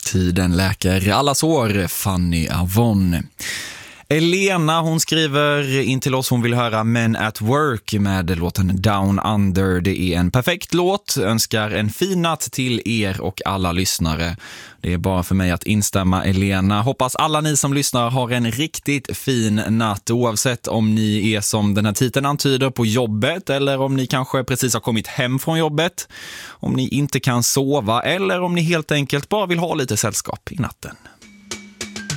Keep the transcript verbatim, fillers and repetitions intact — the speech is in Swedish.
Tiden läker alla sår, Fanny Avon. Elena, hon skriver in till oss, hon vill höra Men at Work med låten Down Under. Det är en perfekt låt, önskar en fin natt till er och alla lyssnare. Det är bara för mig att instämma, Elena. Hoppas alla ni som lyssnar har en riktigt fin natt, oavsett om ni är som den här titeln antyder på jobbet eller om ni kanske precis har kommit hem från jobbet, om ni inte kan sova eller om ni helt enkelt bara vill ha lite sällskap i natten.